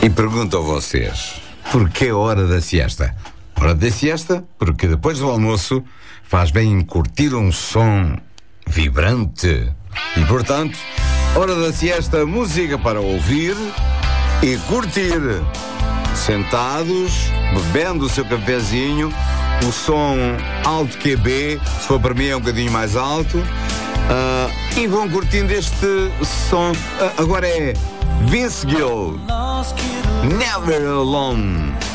E pergunto a vocês, porquê hora da siesta? Hora da siesta porque depois do almoço faz bem curtir um som vibrante. E portanto, hora da siesta, música para ouvir e curtir. Sentados, bebendo o seu cafezinho, o som alto QB, se for para mim é um bocadinho mais alto, e vão curtindo este som. Agora é Vince Gill, Never Alone.